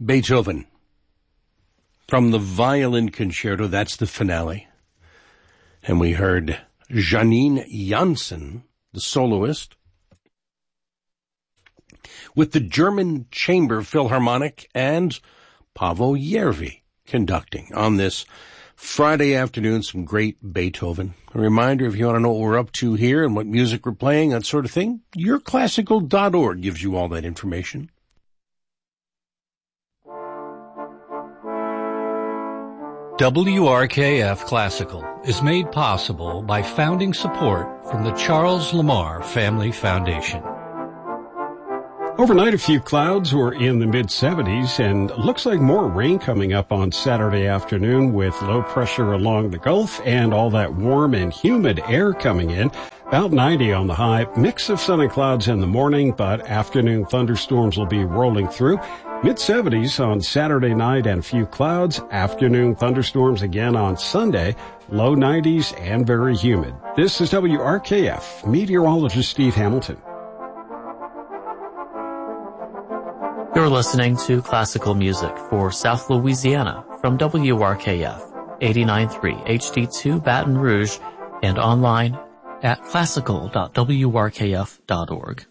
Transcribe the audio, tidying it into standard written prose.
Beethoven. From the Violin Concerto, that's the finale. And we heard Janine Janssen, the soloist, with the German Chamber Philharmonic and Paavo Järvi conducting on this Friday afternoon. Some great Beethoven. A reminder, if you want to know what we're up to here and what music we're playing, that sort of thing, yourclassical.org gives you all that information. WRKF Classical is made possible by founding support from the Charles Lamar Family Foundation. Overnight, a few clouds were in the mid-70s, and looks like more rain coming up on Saturday afternoon with low pressure along the Gulf and all that warm and humid air coming in. About 90 on the high. Mix of sun and clouds in the morning, but afternoon thunderstorms will be rolling through. Mid-70s on Saturday night and a few clouds. Afternoon thunderstorms again on Sunday. Low 90s and very humid. This is WRKF. Meteorologist Steve Hamilton. You're listening to classical music for South Louisiana from WRKF 89.3 HD2 Baton Rouge and online at classical.wrkf.org.